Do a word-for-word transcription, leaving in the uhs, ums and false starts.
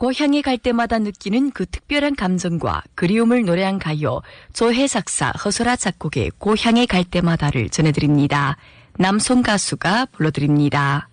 고향에 갈 때마다 느끼는 그 특별한 감정과 그리움을 노래한 가요 조혜 작사 허설아 작곡의 고향에 갈 때마다를 전해드립니다. 남송 가수가 불러드립니다.